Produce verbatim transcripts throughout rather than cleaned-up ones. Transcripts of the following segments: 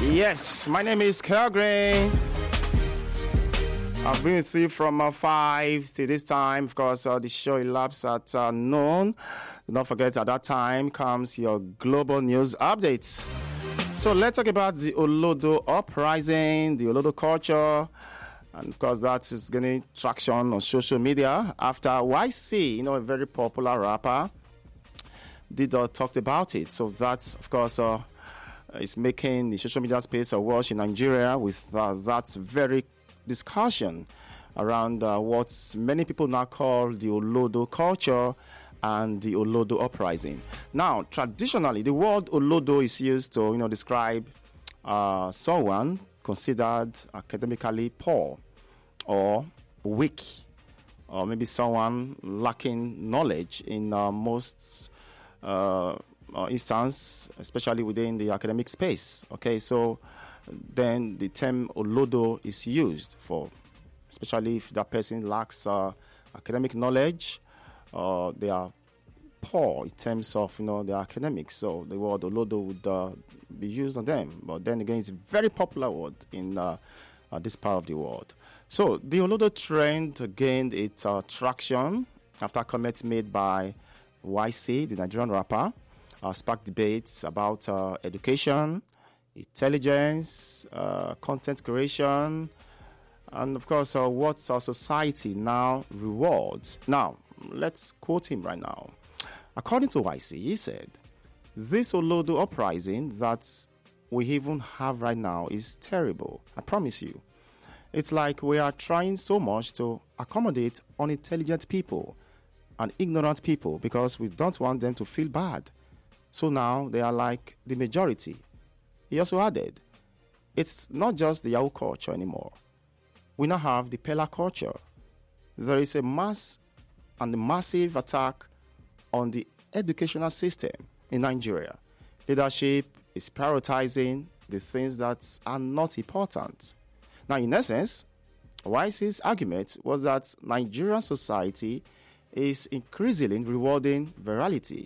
Yes, my name is Kelgreen. I've been with you from uh, five to this time. Of course, uh, the show elapsed at uh, noon. Do not forget, at that time comes your global news updates. So let's talk about the Olodo uprising, the Olodo culture. And of course, that is gaining traction on social media after Y C, you know, a very popular rapper, did uh, talked about it. So that's, of course, uh, is making the social media space awash in Nigeria with uh, that very discussion around uh, what many people now call the Olodo culture and the Olodo uprising. Now, traditionally, the word Olodo is used to, you know, describe uh, someone considered academically poor or weak, or maybe someone lacking knowledge in uh, most uh, uh, instance, especially within the academic space. Okay, so then the term Olodo is used for, especially if that person lacks uh, academic knowledge, or they are poor in terms of, you know, their academics. So the word Olodo would uh, be used on them. But then again, it's a very popular word in uh, uh, this part of the world. So the Olodo trend gained its uh, traction after comments made by Y C, the Nigerian rapper, uh, sparked debates about uh, education, intelligence, uh, content creation, and of course, uh, what our society now rewards. Now, let's quote him right now. According to Y C, he said, "This Olodo uprising that we even have right now is terrible. I promise you. It's like we are trying so much to accommodate unintelligent people and ignorant people because we don't want them to feel bad. So now they are like the majority." He also added, "It's not just the Yahoo culture anymore. We now have the Pella culture. There is a mass and a massive attack on the educational system in Nigeria. Leadership is prioritizing the things that are not important." Now, in essence, Y C's argument was that Nigerian society is increasingly rewarding virality,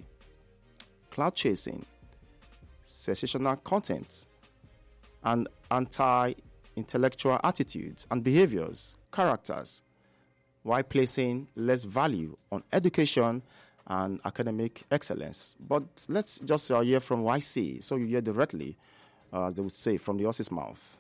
cloud chasing, sensational content, and anti-intellectual attitudes and behaviors, characters, while placing less value on education and academic excellence. But let's just uh, hear from Y C, so you hear directly, uh, as they would say, from the horse's mouth.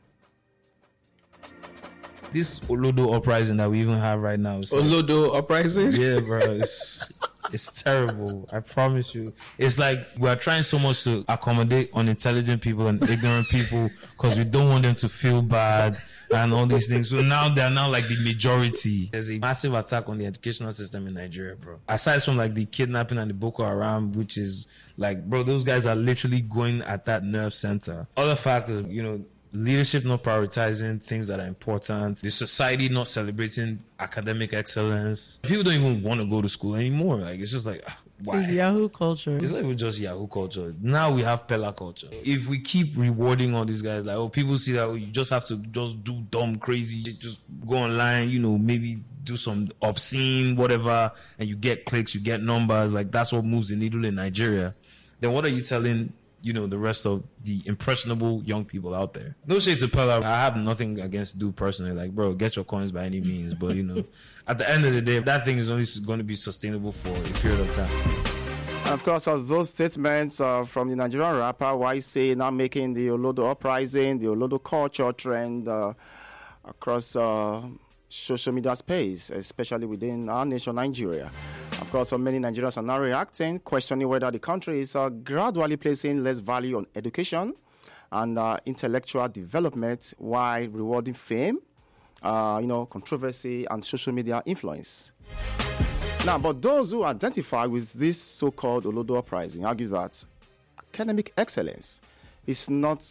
This Olodo uprising that we even have right now. So, Olodo uprising? Yeah, bro. It's, it's terrible. I promise you. It's like we are trying so much to accommodate unintelligent people and ignorant people because we don't want them to feel bad and all these things. So now they're now like the majority. There's a massive attack on the educational system in Nigeria, bro. Aside from like the kidnapping and the Boko Haram, which is like, bro, those guys are literally going at that nerve center. Other factors, you know, leadership not prioritizing things that are important, the society not celebrating academic excellence. People don't even want to go to school anymore. Like, it's just like, why? It's Yahoo culture. It's not even just Yahoo culture. Now we have Pella culture. If we keep rewarding all these guys, like, oh, people see that, oh, you just have to just do dumb, crazy, just go online, you know, maybe do some obscene, whatever, and you get clicks, you get numbers, like, that's what moves the needle in Nigeria. Then what are you telling, you know, the rest of the impressionable young people out there? No shade to Pella. I have nothing against dude personally. Like, bro, get your coins by any means. But, you know, at the end of the day, that thing is only going to be sustainable for a period of time. And of course, as those statements uh, from the Nigerian rapper Y C now making the Olodo uprising, the Olodo culture trend uh, across uh, social media space, especially within our nation, Nigeria. Of course, so many Nigerians are now reacting, questioning whether the country is uh, gradually placing less value on education and uh, intellectual development while rewarding fame, uh, you know, controversy and social media influence. Now, but those who identify with this so-called Olodo uprising argue that academic excellence is not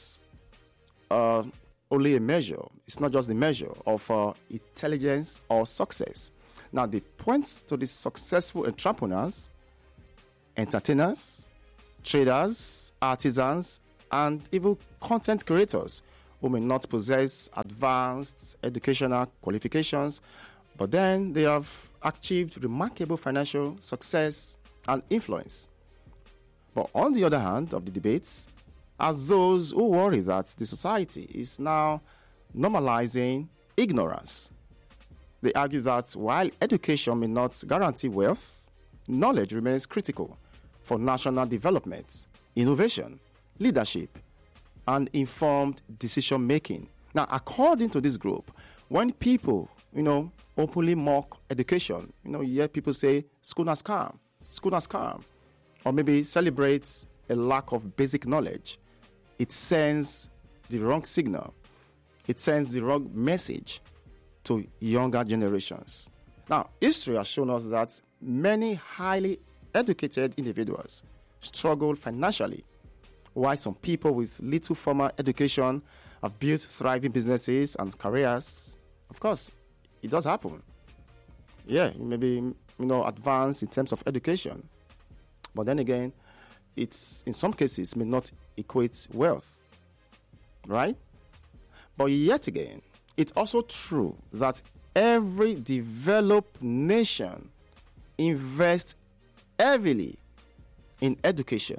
uh, only a measure. It's not just the measure of uh, intelligence or success. Now, they point to the successful entrepreneurs, entertainers, traders, artisans, and even content creators who may not possess advanced educational qualifications, but then they have achieved remarkable financial success and influence. But on the other hand of the debates, are those who worry that the society is now normalizing ignorance. They argue that while education may not guarantee wealth, knowledge remains critical for national development, innovation, leadership, and informed decision making. Now, according to this group, when people, you know, openly mock education, you know, you hear people say, school has come, school has come, or maybe celebrates a lack of basic knowledge, it sends the wrong signal. It sends the wrong message to younger generations. Now, history has shown us that many highly educated individuals struggle financially, while some people with little formal education have built thriving businesses and careers. Of course, it does happen. Yeah, maybe, you know, advanced in terms of education. But then again, it's in some cases may not equate wealth, right? But yet again, it's also true that every developed nation invests heavily in education,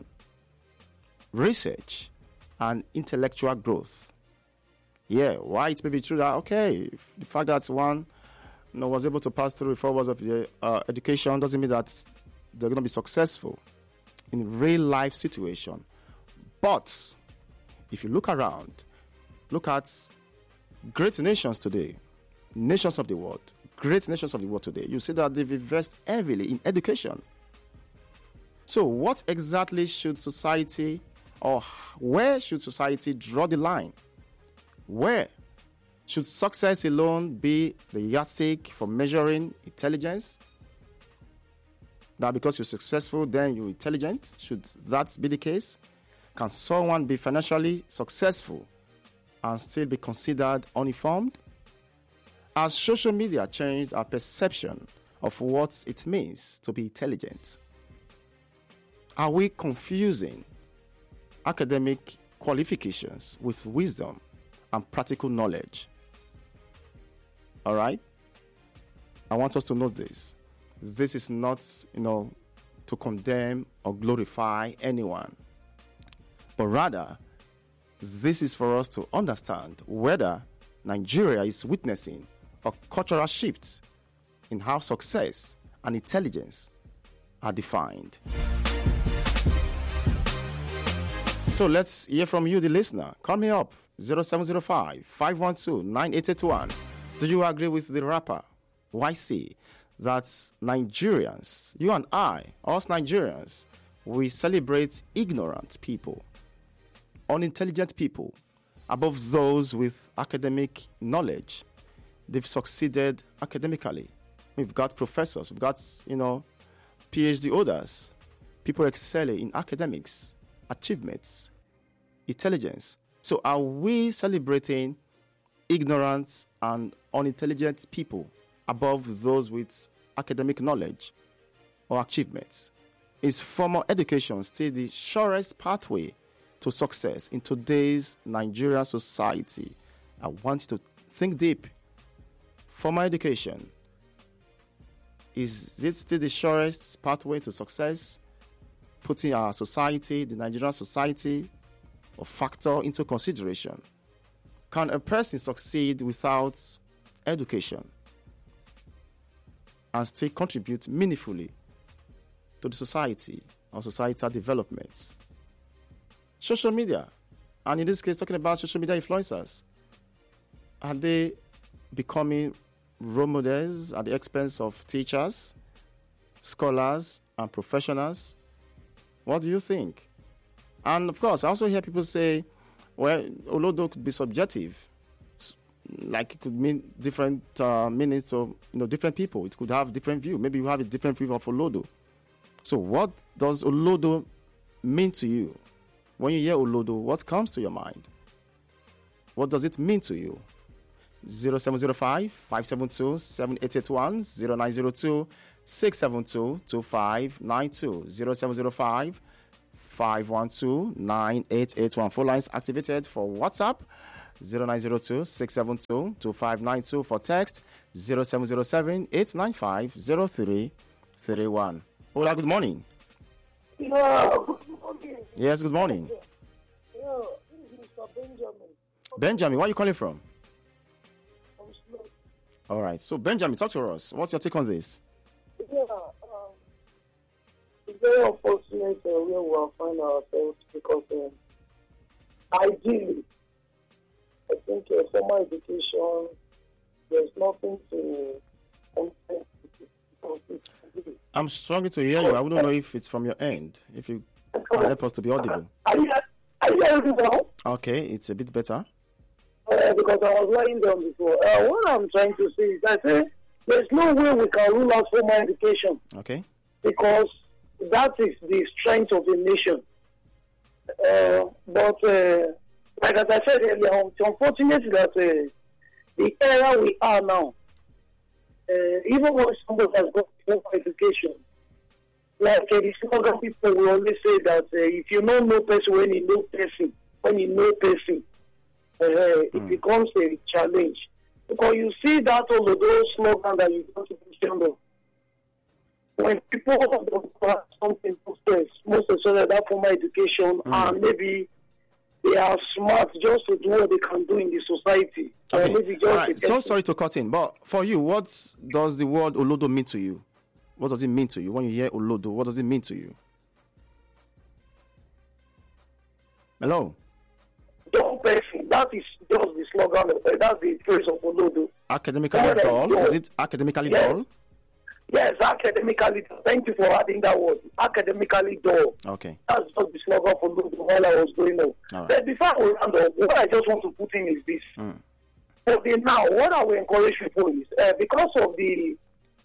research, and intellectual growth. Yeah, why it may be true that, okay, the fact that one, you know, was able to pass through four years of the, uh, education doesn't mean that they're going to be successful in real life situation. But if you look around, look at great nations today, nations of the world, great nations of the world today, you see that they've invested heavily in education. So what exactly should society, or where should society draw the line? Where should success alone be the yardstick for measuring intelligence? That because you're successful, then you're intelligent? Should that be the case? Can someone be financially successful and still be considered uninformed? Has social media changed our perception of what it means to be intelligent? Are we confusing academic qualifications with wisdom and practical knowledge? All right? I want us to know this. This is not, you know, to condemn or glorify anyone, but rather, this is for us to understand whether Nigeria is witnessing a cultural shift in how success and intelligence are defined. So let's hear from you, the listener. Call me up, zero seven zero five, five one two, nine eight eight one. Do you agree with the rapper Y C that Nigerians, you and I, us Nigerians, we celebrate ignorant people, unintelligent people, above those with academic knowledge? They've succeeded academically. We've got professors, we've got, you know, PhD holders, people excelling in academics, achievements, intelligence. So are we celebrating ignorant and unintelligent people above those with academic knowledge or achievements? Is formal education still the surest pathway to success in today's Nigerian society? I want you to think deep. Formal education, is it still the surest pathway to success? Putting our society, the Nigerian society, or factor into consideration. Can a person succeed without education and still contribute meaningfully to the society or societal development? Social media, and in this case, talking about social media influencers, are they becoming role models at the expense of teachers, scholars, and professionals? What do you think? And of course, I also hear people say, well, Olodo could be subjective. Like it could mean different uh, meanings to, you know, different people. It could have different view. Maybe you have a different view of Olodo. So what does Olodo mean to you? When you hear Olodo, what comes to your mind? What does it mean to you? zero seven zero five, five seven two, seven eight eight one, zero nine zero two, six seven two, two five nine two, zero seven zero five, five one two, nine eight eight one. Phone lines activated for WhatsApp, zero nine zero two, six seven two, two five nine two. For text, zero seven zero seven, eight nine five, zero three three one. Hola, good morning. Hello, good morning. Yes, good morning. Yeah, No, this is Mister Benjamin. Benjamin, where are you calling from? I'm slow. All right. So, Benjamin, talk to us. What's your take on this? Yeah, um, it's very unfortunate uh, where we are finding ourselves because um, ideally, I think uh, formal education, there's nothing to compare. I'm struggling to hear you. I wouldn't know if it's from your end. If you can help us to be audible. Are you, are you hearing me now? Okay, it's a bit better. Uh, because I was lying down before. Uh, what I'm trying to say is I say there's no way we can rule out formal education. Okay. Because that is the strength of a nation. Uh, but uh, like as I said earlier, it's unfortunate that uh, the era we are now, uh, even when somebody has got formal education, like uh, the slogan people will always say that uh, if you know no person when you know person, when you know person, uh, mm. it becomes a challenge. Because you see that all of those slogans that you don't mention, when people don't have something to face, most especially that formal education, mm. and maybe they are smart just to do what they can do in the society. Okay. Maybe just All right. So sorry to cut in, but for you, what does the word Olodo mean to you? What does it mean to you? When you hear Olodo, what does it mean to you? Hello? Dumb person. That is just the slogan. Of, uh, that's the phrase of Olodo. Academically oh, dull? Is it academically yes. dull? Yes, academically dull. Thank you for adding that word. Academically dull. Okay. That's just the slogan for Olodo while I was going on. Right. But before I round up, what I just want to put in is this. Mm. Okay, now, what I will encourage people is, uh, because of the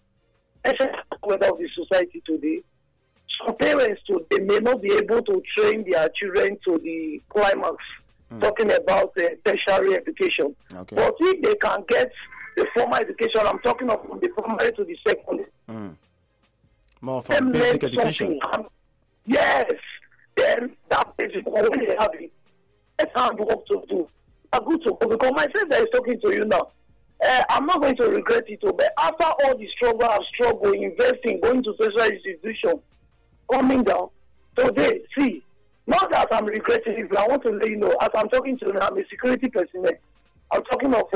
weather of the society today, some parents today may not be able to train their children to the climax, mm. talking about uh, tertiary education. Okay. But if they can get the formal education, I'm talking of from the primary to the secondary. Mm. More from basic education. Um, yes, then that basic, when they have it, it's hard work to do. Good to go, because myself that is talking to you now, uh, I'm not going to regret it, but after all the struggle I've struggled, investing, going to social institution, coming down, today, see, not that I'm regretting it, but I want to let you know, as I'm talking to you now, I'm a security personnel. I'm talking of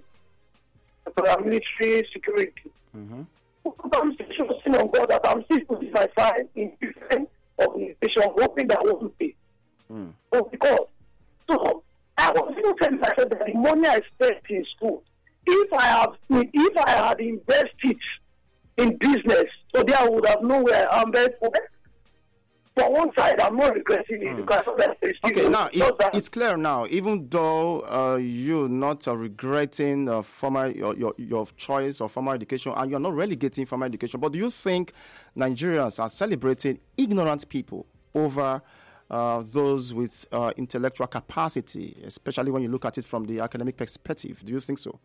uh, paramilitary security. Mm-hmm. I'm still trusting on God that I'm still putting my side in different organizations, hoping that I won't pay. Mm. But because, so, I was even telling myself that the money I spent in school, if I have, if I had invested in business, so there I would have known where I'm best for. For one side, I'm not regretting it mm. because of that. Okay, now it, it's clear now. Even though uh, you're not uh, regretting uh, formal your, your your choice of formal education, and you're not relegating formal education, but do you think Nigerians are celebrating ignorant people over Uh, those with uh, intellectual capacity, especially when you look at it from the academic perspective? Do you think so?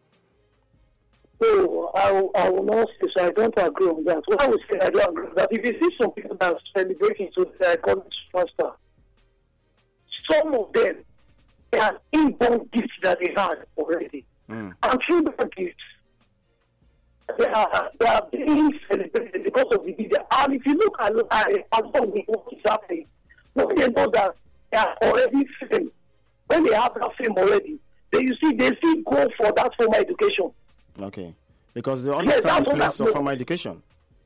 No, I, I will not say so. I don't agree with that. What I would say, I don't agree with that. If you see some people that are celebrating to their college master, some of them, they have inborn gifts that they had already. Mm. And through that gifts, they are, they are being celebrated because of the media. And if you look at, at, at what is happening, no, they know that they are already fame. When they have that fame already, they you see they still go for that formal education. Okay, because they understand yes, the place of formal education.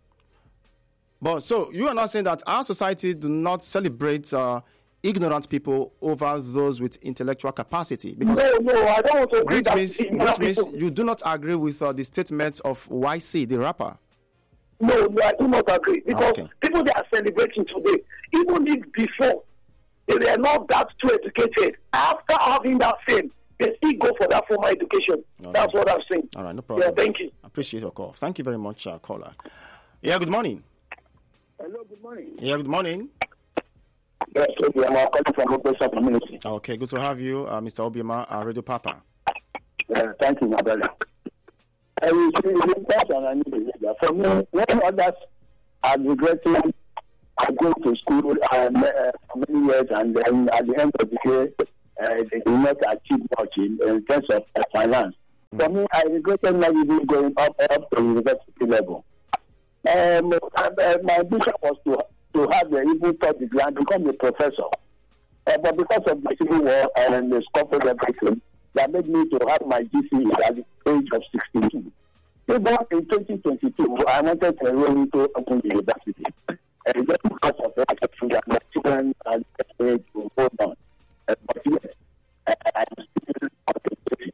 But so you are not saying that our society do not celebrate uh, ignorant people over those with intellectual capacity? Because no, no, I don't want to agree. Which that means, which means you do not agree with uh, the statement of Y C, the rapper. No, no, I do not agree. Because okay. people that are celebrating today, even if before they were not that too educated, after having that fame, they still go for that formal education. Okay. That's what I'm saying. All right, no problem. Yeah, thank you. I appreciate your call. Thank you very much, uh, caller. Yeah, good morning. Hello, good morning. Yeah, good morning. Yes, Obiama, calling from Ogbesa community. Okay, good to have you, uh, Mister Obiama, uh, Radio Papa. Uh, thank you, my brother. I will see the person I need to For me, when others are regretting, I go to school um, uh, for many years, and then at the end of the day, uh, they do not achieve much in, in terms of uh, finance. Mm. For me, I regretted not even going up, up to university level. Um, uh, my ambition was to to have the even third degree and become a professor. Uh, but because of the civil war and the scope of everything, that made me to have my G C E at the age of sixty-two. Even in twenty twenty-two, I wanted to enroll into Open University. And just because of that, that my children are able to hold on. Uh, but yes, uh, I'm still contemplating.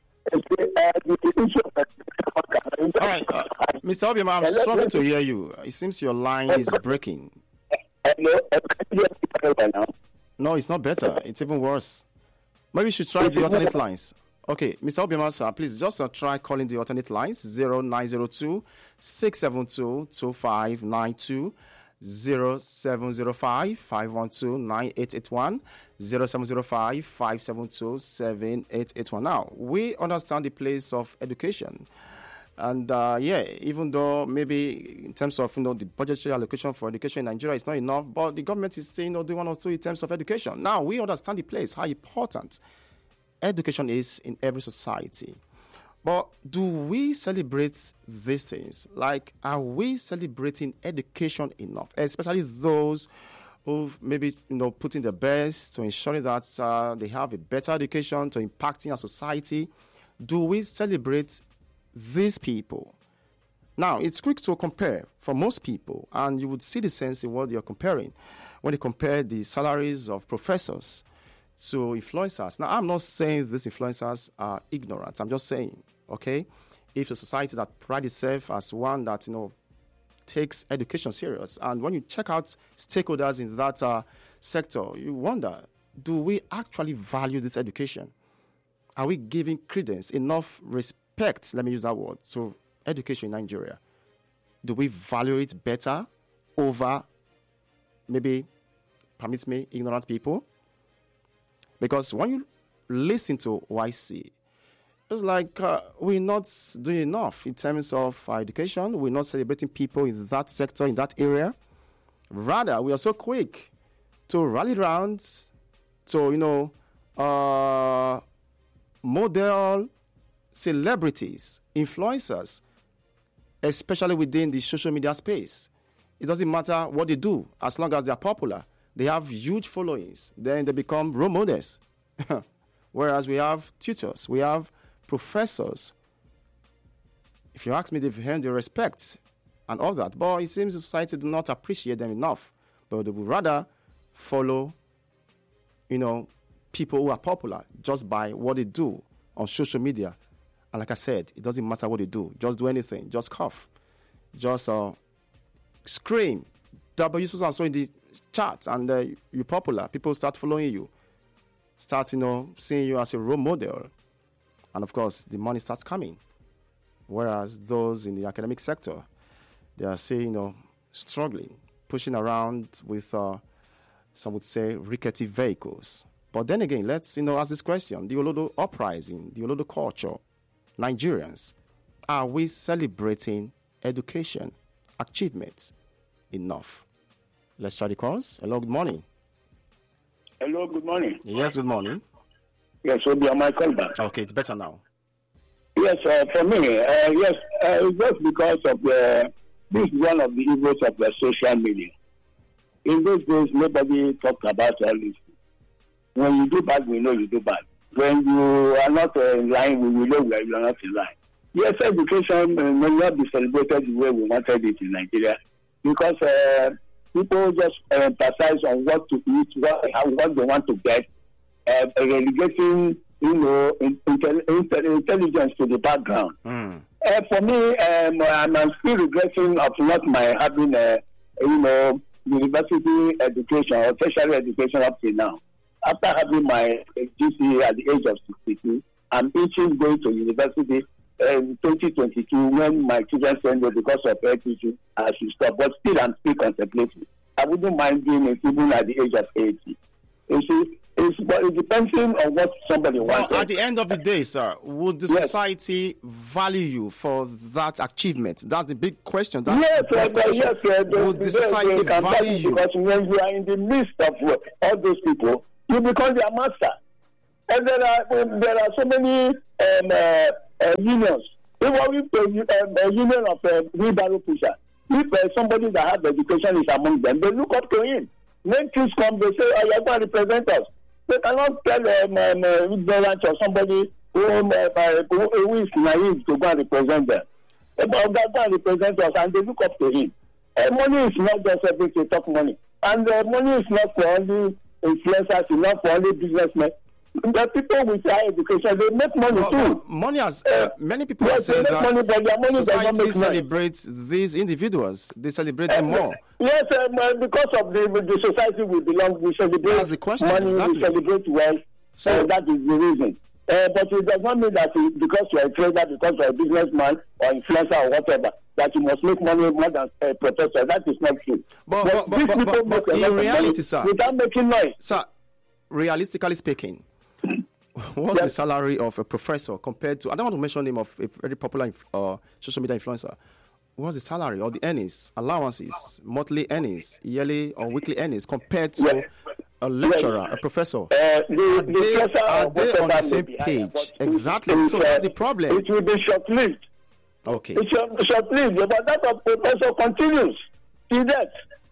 All right, uh, Mister Obioma, I'm struggling to hear you. It seems your line is breaking. Hello, now. No, it's not better. It's even worse. Maybe you should try the alternate lines. Okay, Mister Obioma, sir, please just uh, try calling the alternate lines zero nine zero two, six seven two, two five nine two, zero seven zero five, five one two, nine eight eight one, zero seven zero five, five seven two, seven eight eight one. Now, we understand the place of education. And uh, yeah, even though maybe in terms of you know the budgetary allocation for education in Nigeria is not enough, but the government is still you know, doing one or two in terms of education. Now we understand the place, how important education is in every society. But do we celebrate these things? Like, are we celebrating education enough? Especially those who've maybe you know putting their best to ensuring that uh, they have a better education to impacting our society. Do we celebrate these people? Now, it's quick to compare for most people, and you would see the sense in what you're comparing when you compare the salaries of professors to influencers. Now, I'm not saying these influencers are ignorant. I'm just saying, okay, if a society that prides itself as one that, you know, takes education serious, and when you check out stakeholders in that uh, sector, you wonder, do we actually value this education? Are we giving credence, enough respect, let me use that word, to education in Nigeria? Do we value it better over, maybe, permit me, ignorant people? Because when you listen to Y C, it's like uh, we're not doing enough in terms of uh, education. We're not celebrating people in that sector, in that area. Rather, we are so quick to rally around, to, you know, uh, model celebrities, influencers, especially within the social media space. It doesn't matter what they do, as long as they're popular. They have huge followings. Then they become role models. Whereas we have tutors, we have professors. If you ask me, they've earned the respect and all that. But it seems society do not appreciate them enough. But they would rather follow, you know, people who are popular just by what they do on social media. And like I said, it doesn't matter what they do. Just do anything. Just cough. Just uh, scream. W so and so in the chat, and uh, you're popular. People start following you. Start, you know, seeing you as a role model. And of course, the money starts coming. Whereas those in the academic sector, they are still, you know, struggling, pushing around with, uh, some would say, rickety vehicles. But then again, let's, you know, ask this question. The Olodo uprising, the Olodo culture, Nigerians, are we celebrating education, achievements enough? Let's try the calls. Hello, good morning. Hello, good morning. Yes, good morning. Yes, we'll be on my call back. Okay, it's better now. Yes, uh, for me, uh, yes, uh, it's just because of the, this is one of the evils of the social media. In those days, nobody talked about all this. When you do bad, we know you do bad. When you are not uh, in line, we will know where you are not in line. Yes, education uh, may not be celebrated the way we wanted it in Nigeria, because uh, people just uh, emphasize on what to eat, what, how, what they want to get, uh, relegating, you know, intel- intel- intelligence to the background. Mm. Uh, for me, um, I'm, I'm still regretting of not my having a, you know, university education or tertiary education up to now. After having my G C E at the age of sixty-two, I'm itching going to university in twenty twenty-two when my children send me because of health issues. I should stop, but still I'm still contemplating. I wouldn't mind doing it even at the age of eighty. You see, it's, but it depends on what somebody wants. Well, at the end of the day, sir, would the yes. society value you for that achievement? That's the big question. That's yes, the uh, question. yes, uh, would the society value you? Because when you are in the midst of uh, all those people, you become their master. And there are um, there are so many um, uh, uh, unions. Even if the um, uh, union of uh, wheelbarrow pusher, if uh, somebody that has education is among them, they look up to him. When things come, they say, oh, you're going to represent us. They cannot tell um, um, uh, ignorant or somebody who, um, uh, who, who is naive to go and represent them. But God go and represent us, and they look up to him. Uh, money is not just everything to talk money. And uh, money is not for only influencers, it's not for only businessmen. The people with high education, they make money well, too. Well, money has, uh, many people yes, say that money, but their money society celebrates these individuals. They celebrate them uh, more. Yes, um, uh, because of the, the society we belong, we celebrate That's the question, money, exactly. we celebrate wealth. So uh, that is the reason. Uh, but it does not mean that it, because you are a trader, because you are a businessman or influencer or whatever, that you must make money more than a professor. That is not true. But, but, but, but, but, but, but in reality, sir, without making noise. Sir, realistically speaking, what's yes. the salary of a professor compared to, I don't want to mention the name of a very popular uh, social media influencer. What's the salary or the earnings, allowances, monthly earnings, yearly or weekly earnings compared to yes. a lecturer, yes. a professor? Uh, the, are the they, are they on the same higher, page? Exactly. So that's the problem. It will be short-lived. Okay. It's short-lived, but that of professor continues till death.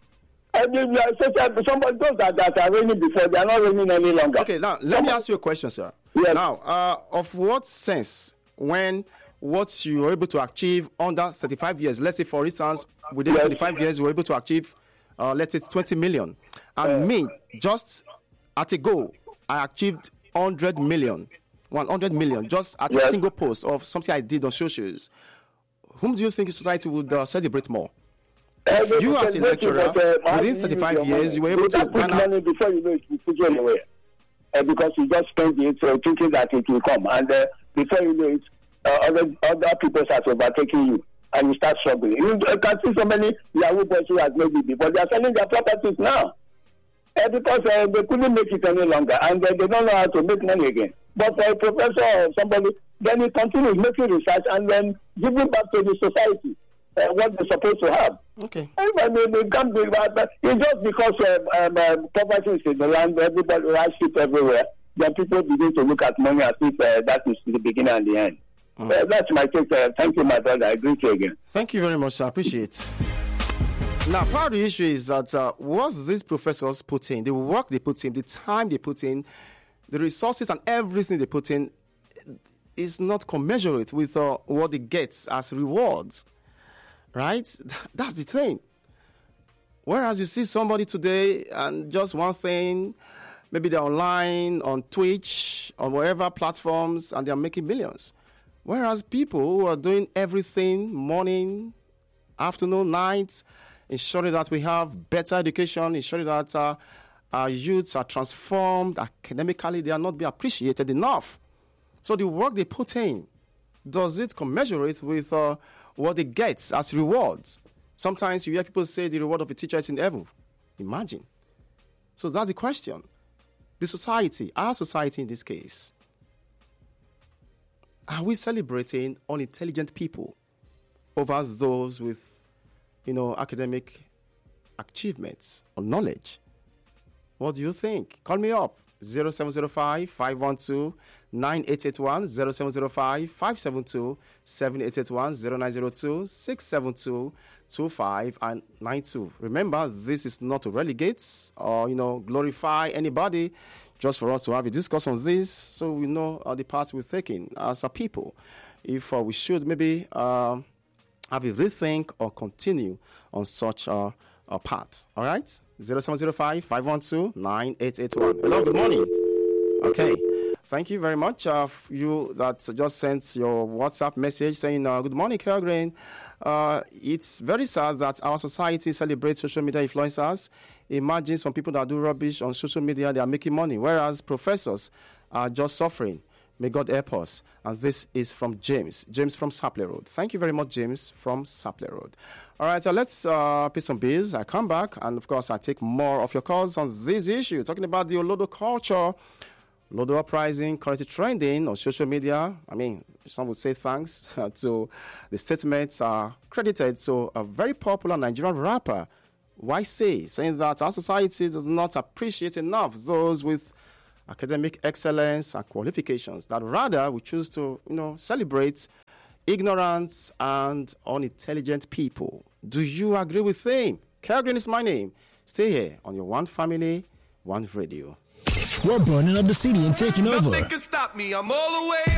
I mean, somebody those that, that are reigning before, they are not reigning any longer. Okay, now, let somebody, me ask you a question, sir. Yes. Now, uh, of what sense when what you were able to achieve under thirty-five years, let's say, for instance, within yes. thirty-five years, you were able to achieve, uh, let's say, twenty million. And uh, me, just at a go, I achieved one hundred million, one hundred million, just at yes. a single post of something I did on socials. Whom do you think society would uh, celebrate more? If uh, you as a lecturer, but, uh, within thirty-five years, you were able to put money before you know it will put you anywhere. Uh, because you just spend it uh, thinking that it will come. And uh, before you know it, uh, other, other people start overtaking you. And you start struggling. You uh, can see so many Yahoo boys who has made it before. They are selling their properties now. Uh, because uh, they couldn't make it any longer. And uh, they don't know how to make money again. But for a professor or somebody, then he continues making research and then giving back to the society. Uh, what they're supposed to have. Okay. And they, they can't be that. It's just because um, um, poverty is in the land, everybody has shit everywhere. Then people begin to look at money as if uh, that is the beginning and the end. Mm. Uh, that's my take. Uh, thank you, my brother. I greet you again. Thank you very much. I appreciate it. Now, part of the issue is that uh, what these professors put in, the work they put in, the time they put in, the resources and everything they put in is not commensurate with uh, what they get as rewards. Right? That's the thing. Whereas you see somebody today and just one thing, maybe they're online, on Twitch, on whatever platforms, and they're making millions. Whereas people who are doing everything, morning, afternoon, night, ensuring that we have better education, ensuring that uh, our youths are transformed academically, they are not being appreciated enough. So the work they put in, does it commensurate with uh, what they get as rewards? Sometimes you hear people say the reward of a teacher is in heaven. Imagine. So that's the question. The society, our society in this case, are we celebrating unintelligent people over those with, you know, academic achievements or knowledge? What do you think? Call me up. zero seven zero five, five one two, nine eight eight one, zero seven zero five, five seven two, seven eight eight one, zero nine zero two, six seven two, two five and nine two. Remember, this is not to relegate or, you know, glorify anybody, just for us to have a discussion on this so we know uh, the path we're taking as a people. If uh, we should maybe uh, have a rethink or continue on such uh, a path. All right? zero seven zero five, five one two, nine eight eight one. Hello, good morning. Okay. Thank you very much. Uh, you that just sent your WhatsApp message saying, uh, good morning, Kelgreen. Uh, it's very sad that our society celebrates social media influencers. Imagine some people that do rubbish on social media, they are making money, whereas professors are just suffering. May God help us. And this is from James. James from Sapley Road. Thank you very much, James from Sapley Road. All right, so let's uh, pay some bills. I come back, and of course, I take more of your calls on this issue, talking about the Olodo culture, Olodo uprising, currently trending on social media. I mean, some would say thanks to the statements uh, credited to a very popular Nigerian rapper, Y C, saying that our society does not appreciate enough those with academic excellence and qualifications, that rather we choose to, you know, celebrate ignorance and unintelligent people. Do you agree with him? Kelgreen is my name. Stay here on your One Family, One Radio. We're burning up the city and taking over. Nothing can stop me. I'm all the way